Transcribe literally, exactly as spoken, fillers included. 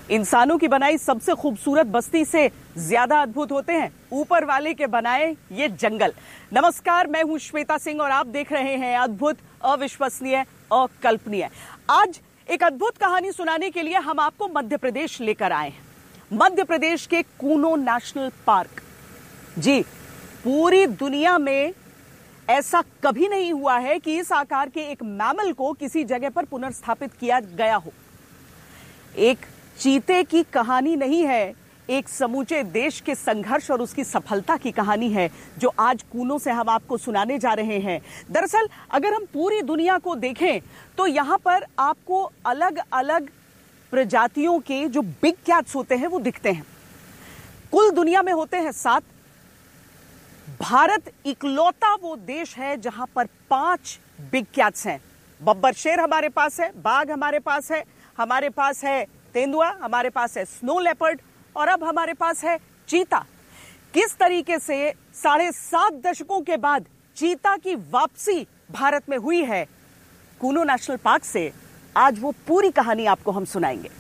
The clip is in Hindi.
इंसानों की बनाई सबसे खूबसूरत बस्ती से ज्यादा अद्भुत होते हैं ऊपर वाले के बनाए ये जंगल। नमस्कार, मैं हूं श्वेता सिंह और आप देख रहे हैं अद्भुत, अविश्वसनीय, अकल्पनीय। आज एक अद्भुत कहानी सुनाने के लिए हम आपको मध्य प्रदेश लेकर आए हैं। मध्य प्रदेश के कूनो नेशनल पार्क। जी, पूरी दुनिया में ऐसा कभी नहीं हुआ है कि इस आकार के एक मैमल को किसी जगह पर पुनर्स्थापित किया गया हो। एक चीते की कहानी नहीं है, एक समूचे देश के संघर्ष और उसकी सफलता की कहानी है जो आज कूनो से हम आपको सुनाने जा रहे हैं। दरअसल अगर हम पूरी दुनिया को देखें तो यहां पर आपको अलग अलग प्रजातियों के जो बिग कैट्स होते हैं वो दिखते हैं। कुल दुनिया में होते हैं सात। भारत इकलौता वो देश है जहां पर पांच बिग कैट्स हैं। बब्बर शेर हमारे पास है, बाघ हमारे पास है, हमारे पास है तेंदुआ, हमारे पास है स्नो लेपर्ड और अब हमारे पास है चीता। किस तरीके से साढ़े सात दशकों के बाद चीता की वापसी भारत में हुई है कूनो नेशनल पार्क से, आज वो पूरी कहानी आपको हम सुनाएंगे।